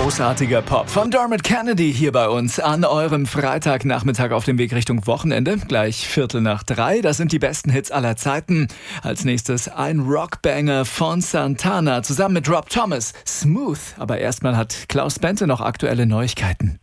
Großartiger Pop von Dermot Kennedy hier bei uns an eurem Freitagnachmittag auf dem Weg Richtung Wochenende. Gleich 2:45. Das sind die besten Hits aller Zeiten. Als nächstes ein Rockbanger von Santana zusammen mit Rob Thomas. Smooth. Aber erstmal hat Klaus Bente noch aktuelle Neuigkeiten.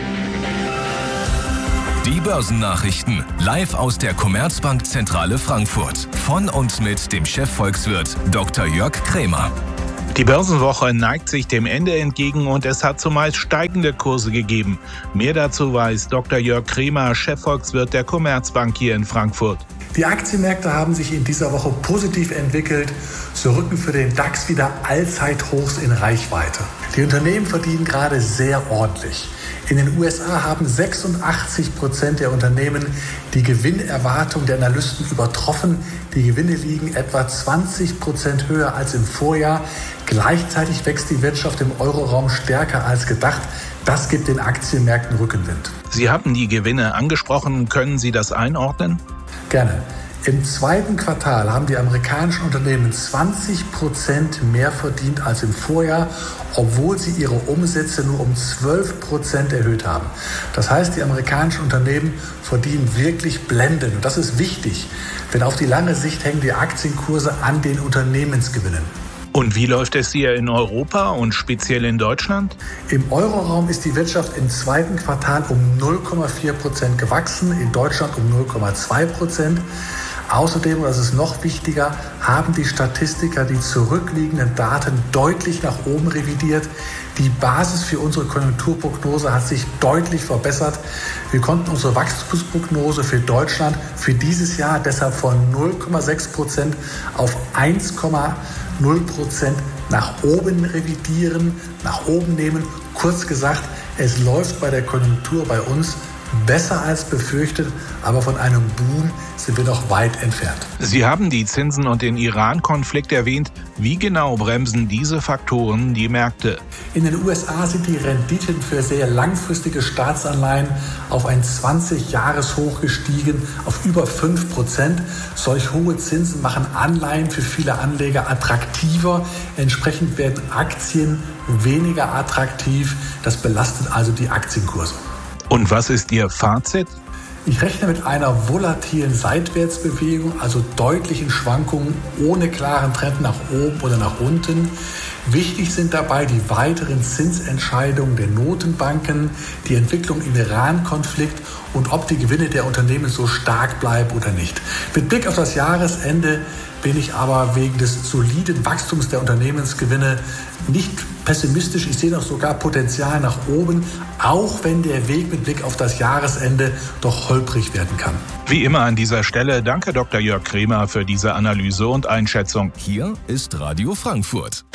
Die Börsennachrichten live aus der Commerzbank-Zentrale Frankfurt. Von und mit dem Chefvolkswirt Dr. Jörg Krämer. Die Börsenwoche neigt sich dem Ende entgegen und es hat zumeist steigende Kurse gegeben. Mehr dazu weiß Dr. Jörg Krämer, Chefvolkswirt der Commerzbank hier in Frankfurt. Die Aktienmärkte haben sich in dieser Woche positiv entwickelt. So rücken für den DAX wieder Allzeithochs in Reichweite. Die Unternehmen verdienen gerade sehr ordentlich. In den USA haben 86% der Unternehmen die Gewinnerwartung der Analysten übertroffen. Die Gewinne liegen etwa 20% höher als im Vorjahr. Gleichzeitig wächst die Wirtschaft im Euroraum stärker als gedacht. Das gibt den Aktienmärkten Rückenwind. Sie haben die Gewinne angesprochen. Können Sie das einordnen? Gerne. Im zweiten Quartal haben die amerikanischen Unternehmen 20% mehr verdient als im Vorjahr, obwohl sie ihre Umsätze nur um 12% erhöht haben. Das heißt, die amerikanischen Unternehmen verdienen wirklich blendend. Und das ist wichtig, denn auf die lange Sicht hängen die Aktienkurse an den Unternehmensgewinnen. Und wie läuft es hier in Europa und speziell in Deutschland? Im Euroraum ist die Wirtschaft im zweiten Quartal um 0,4% gewachsen, in Deutschland um 0,2%. Außerdem, und das ist noch wichtiger, haben die Statistiker die zurückliegenden Daten deutlich nach oben revidiert. Die Basis für unsere Konjunkturprognose hat sich deutlich verbessert. Wir konnten unsere Wachstumsprognose für Deutschland für dieses Jahr deshalb von 0,6% auf 1,0% nach oben revidieren, nach oben nehmen. Kurz gesagt, es läuft bei der Konjunktur bei uns besser als befürchtet, aber von einem Boom sind wir noch weit entfernt. Sie haben die Zinsen und den Iran-Konflikt erwähnt. Wie genau bremsen diese Faktoren die Märkte? In den USA sind die Renditen für sehr langfristige Staatsanleihen auf ein 20-Jahres-Hoch gestiegen, auf über 5%. Solch hohe Zinsen machen Anleihen für viele Anleger attraktiver. Entsprechend werden Aktien weniger attraktiv. Das belastet also die Aktienkurse. Und was ist Ihr Fazit? Ich rechne mit einer volatilen Seitwärtsbewegung, also deutlichen Schwankungen ohne klaren Trend nach oben oder nach unten. Wichtig sind dabei die weiteren Zinsentscheidungen der Notenbanken, die Entwicklung im Iran-Konflikt und ob die Gewinne der Unternehmen so stark bleiben oder nicht. Mit Blick auf das Jahresende bin ich aber wegen des soliden Wachstums der Unternehmensgewinne nicht pessimistisch. Ich sehe noch sogar Potenzial nach oben, auch wenn der Weg mit Blick auf das Jahresende doch holprig werden kann. Wie immer an dieser Stelle danke Dr. Jörg Krämer für diese Analyse und Einschätzung. Hier ist Radio Frankfurt.